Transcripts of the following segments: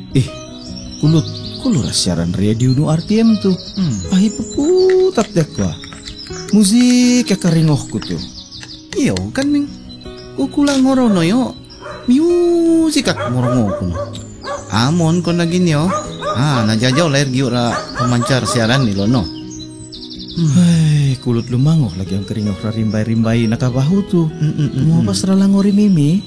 Eh, kulut siaran radio nu RTM tuh. Ahi peputat dek wah. Musik karingohku tuh. Iyo kan Ming. Kukula ngorono yo. Musik ak morongo kuno. Amon kon lagi nyo. Najajaw lahir giura pemancar siaran ni lono. Hei, kulut lumangoh lagi yang keringoh rimbai nakabahu tuh. Mau pas ralangori mimi.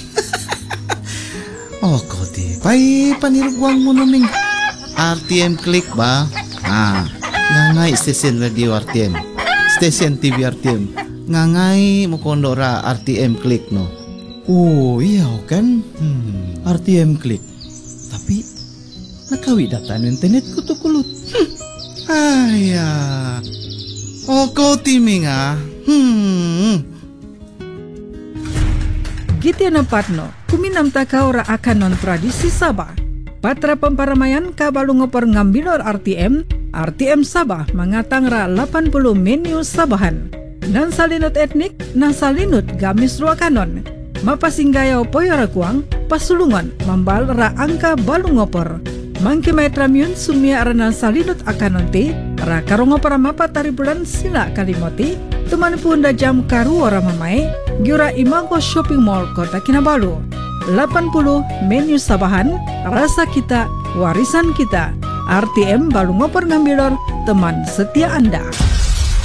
Oh koti. Pai paniruguang mo naming. RTM Klik ba? Ngangay stesen radio RTM. Stesen TV RTM. Ngangay mo kondora RTM Klik no. Oh iya kan. RTM Klik. Tapi nakawi data internetku tuh kulut. Aya. Oh koti minga. Giti napatno, kuminam takaura akan non tradisi Sabah. Patra pemparamayan kabalu ngopor ngambilor RTM Sabah mengatang ra 80 menu Sabahan. Nan salinut etnik, nan salinut gamis ruakanon. Mapasinggayaw poyora kuang, pasulungan mambal ra angka balu ngopor. Mangki maetramiun sumia aranan salinut akanonti, ra karongo para mapa tari bulan sila kalimoti, teman punda jam karu ora mamae, giura Imago Shopping Mall Kota Kinabalu. 80 menu Sabahan, rasa kita, warisan kita. RTM balu ngopor ngambilor, teman setia Anda.